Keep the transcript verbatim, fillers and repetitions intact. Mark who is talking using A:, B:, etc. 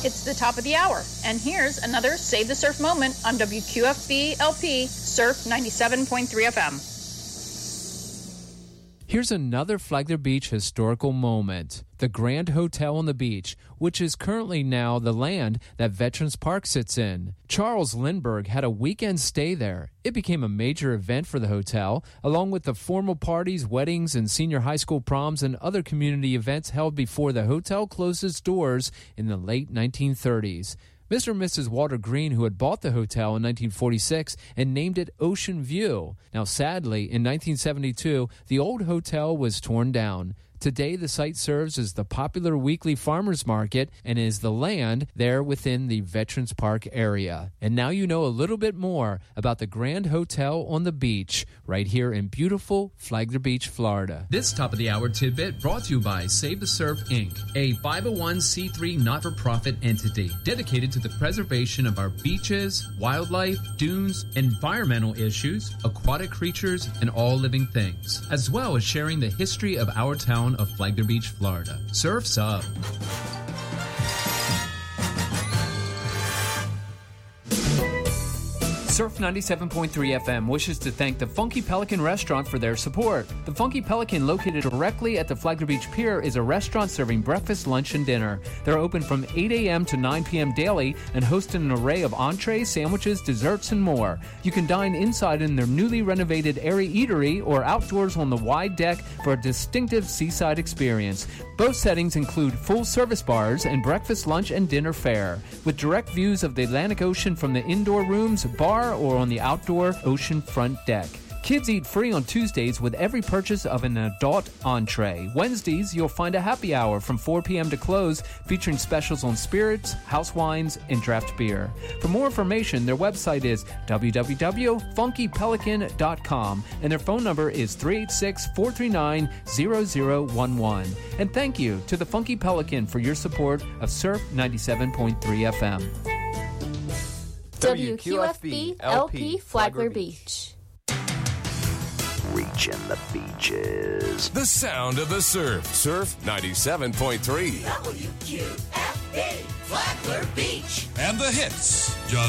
A: It's the top of the hour, and here's another Save the Surf moment on W Q F B L P Surf ninety-seven point three F M.
B: Here's another Flagler Beach historical moment. The Grand Hotel on the beach, which is currently now the land that Veterans Park sits in. Charles Lindbergh had a weekend stay there. It became a major event for the hotel, along with the formal parties, weddings, and senior high school proms and other community events held before the hotel closed its doors in the late nineteen thirties. Mister and Missus Walter Green, who had bought the hotel in nineteen forty-six and named it Ocean View. Now, sadly, in nineteen seventy-two, the old hotel was torn down. Today, the site serves as the popular weekly farmers market and is the land there within the Veterans Park area. And now you know a little bit more about the Grand Hotel on the beach right here in beautiful Flagler Beach, Florida.
C: This top of the hour tidbit brought to you by Save the Surf, Incorporated, a five oh one c three not-for-profit entity dedicated to the preservation of our beaches, wildlife, dunes, environmental issues, aquatic creatures, and all living things, as well as sharing the history of our town of Flagler Beach, Florida. Surf's up.
B: Surf ninety-seven point three F M wishes to thank the Funky Pelican Restaurant for their support. The Funky Pelican, located directly at the Flagler Beach Pier, is a restaurant serving breakfast, lunch, and dinner. They're open from eight a.m. to nine p.m. daily and host an array of entrees, sandwiches, desserts, and more. You can dine inside in their newly renovated airy eatery or outdoors on the wide deck for a distinctive seaside experience. Both settings include full-service bars and breakfast, lunch, and dinner fare, with direct views of the Atlantic Ocean from the indoor rooms, bar, or on the outdoor ocean front deck. Kids eat free on Tuesdays with every purchase of an adult entree. Wednesdays, you'll find a happy hour from four p.m. to close, featuring specials on spirits, house wines, and draft beer. For more information, their website is w w w dot funky pelican dot com, and their phone number is three eight six, four three nine, zero zero one one. And thank you to the Funky Pelican for your support of Surf ninety-seven point three F M.
D: W Q F B L P Flagler Beach.
E: Reaching the beaches.
F: The sound of the surf. Surf ninety-seven point three.
G: W Q F B Flagler Beach.
F: And the hits.